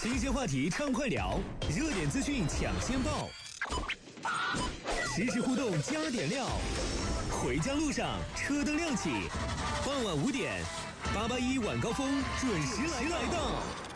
新鲜话题畅快聊，热点资讯抢先报，实时互动加点料。回家路上车灯亮起，傍晚5点，881晚高峰准时来到。